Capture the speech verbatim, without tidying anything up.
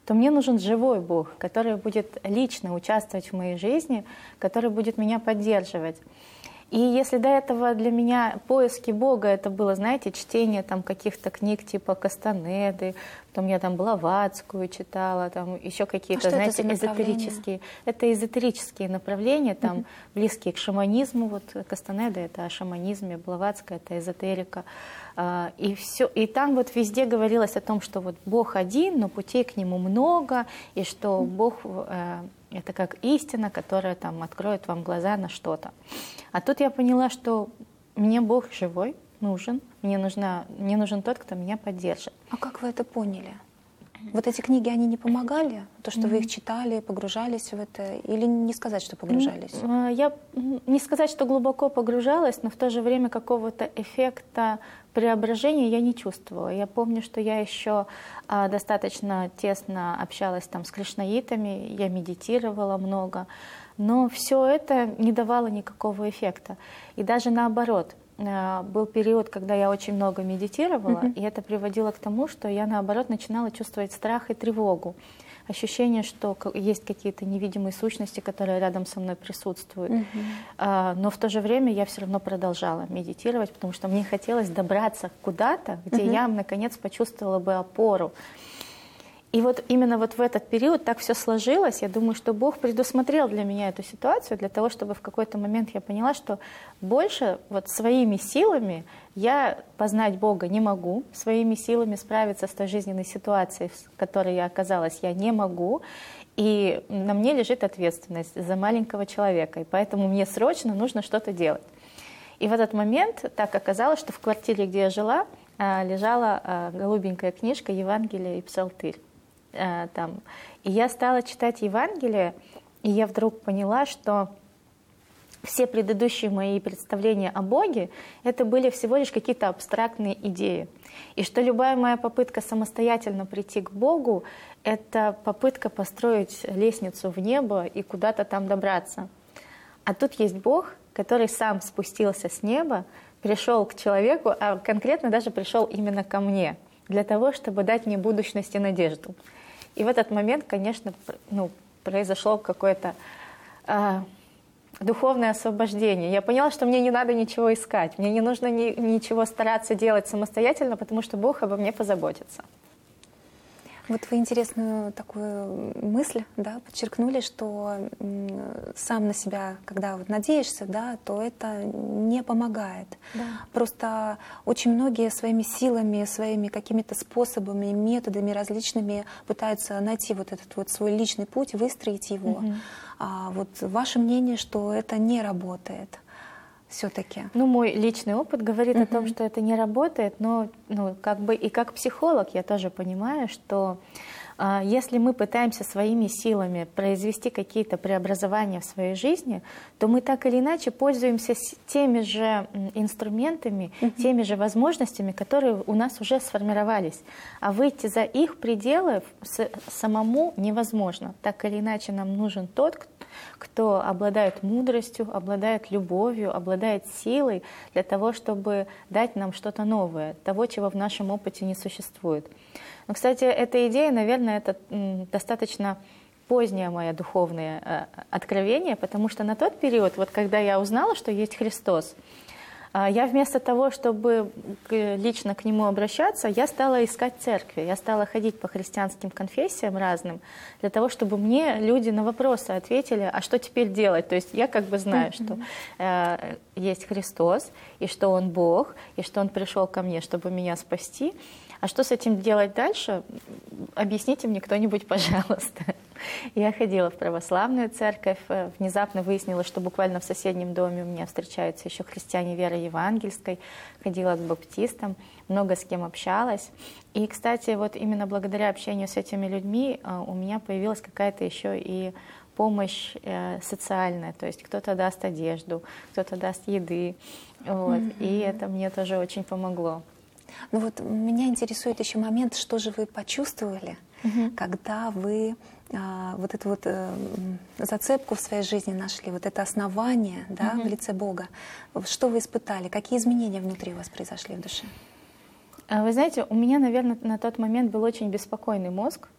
то мне нужен живой Бог, который будет лично участвовать в моей жизни, который будет меня поддерживать. И если до этого для меня поиски Бога это было, знаете, чтение там каких-то книг типа Кастанеды, потом я там Блаватскую читала, там еще какие-то, а знаете, это эзотерические. Это эзотерические направления, там uh-huh. близкие к шаманизму. Вот Кастанеда это о шаманизме, Блаватская это эзотерика. И все, и там вот везде говорилось о том, что вот Бог один, но путей к нему много, и что Бог это как истина, которая там откроет вам глаза на что-то. А тут я поняла, что мне Бог живой нужен, мне, нужна, мне нужен тот, кто меня поддержит. А как вы это поняли? Вот эти книги, они не помогали? То, что mm-hmm. вы их читали, погружались в это? Или не сказать, что погружались? Я не сказать, что глубоко погружалась, но в то же время какого-то эффекта преображения я не чувствовала. Я помню, что я еще а, достаточно тесно общалась там с кришнаитами, я медитировала много, но все это не давало никакого эффекта. И даже наоборот, был период, когда я очень много медитировала, mm-hmm. и это приводило к тому, что я, наоборот, начинала чувствовать страх и тревогу. Ощущение, что есть какие-то невидимые сущности, которые рядом со мной присутствуют. Mm-hmm. Но в то же время я все равно продолжала медитировать, потому что мне хотелось добраться куда-то, где mm-hmm. я, наконец, почувствовала бы опору. И вот именно вот в этот период так все сложилось. Я думаю, что Бог предусмотрел для меня эту ситуацию, для того, чтобы в какой-то момент я поняла, что больше вот своими силами я познать Бога не могу, своими силами справиться с той жизненной ситуацией, в которой я оказалась, я не могу. И на мне лежит ответственность за маленького человека, и поэтому мне срочно нужно что-то делать. И в этот момент так оказалось, что в квартире, где я жила, лежала голубенькая книжка «Евангелие и Псалтырь». Там. И я стала читать Евангелие, и я вдруг поняла, что все предыдущие мои представления о Боге это были всего лишь какие-то абстрактные идеи. И что любая моя попытка самостоятельно прийти к Богу — это попытка построить лестницу в небо и куда-то там добраться. А тут есть Бог, который сам спустился с неба, пришел к человеку, а конкретно даже пришел именно ко мне, для того, чтобы дать мне будущность и надежду. И в этот момент, конечно, ну, произошло какое-то э, духовное освобождение. Я поняла, что мне не надо ничего искать, мне не нужно ни, ничего стараться делать самостоятельно, потому что Бог обо мне позаботится. Вот вы интересную такую мысль, да, подчеркнули, что сам на себя, когда вот надеешься, да, то это не помогает. Да. Просто очень многие своими силами, своими какими-то способами, методами различными пытаются найти вот этот вот свой личный путь, выстроить его. Угу. А вот ваше мнение, что это не работает? Все-таки. Ну, мой личный опыт говорит uh-huh. о том, что это не работает, но ну, как бы и как психолог я тоже понимаю, что э, если мы пытаемся своими силами произвести какие-то преобразования в своей жизни, то мы так или иначе пользуемся теми же инструментами, uh-huh. теми же возможностями, которые у нас уже сформировались. А выйти за их пределы самому невозможно. Так или иначе нам нужен тот, кто кто обладает мудростью, обладает любовью, обладает силой для того, чтобы дать нам что-то новое, того, чего в нашем опыте не существует. Но, кстати, эта идея, наверное, это достаточно позднее мое духовное откровение, потому что на тот период, вот когда я узнала, что есть Христос, я вместо того, чтобы лично к Нему обращаться, я стала искать церкви, я стала ходить по христианским конфессиям разным, для того, чтобы мне люди на вопросы ответили, а что теперь делать? То есть я как бы знаю, mm-hmm. что э, есть Христос, и что Он Бог, и что Он пришел ко мне, чтобы меня спасти. А что с этим делать дальше? Объясните мне кто-нибудь, пожалуйста. Я ходила в православную церковь, внезапно выяснила, что буквально в соседнем доме у меня встречаются еще христиане веры евангельской, ходила к баптистам, много с кем общалась. И, кстати, вот именно благодаря общению с этими людьми у меня появилась какая-то еще и помощь социальная, то есть кто-то даст одежду, кто-то даст еды, вот. Mm-hmm. И это мне тоже очень помогло. Ну вот меня интересует еще момент, что же вы почувствовали, угу. когда вы а, вот эту вот а, зацепку в своей жизни нашли, вот это основание, да, угу. в лице Бога. Что вы испытали? Какие изменения внутри у вас произошли в душе? Вы знаете, у меня, наверное, на тот момент был очень беспокойный мозг.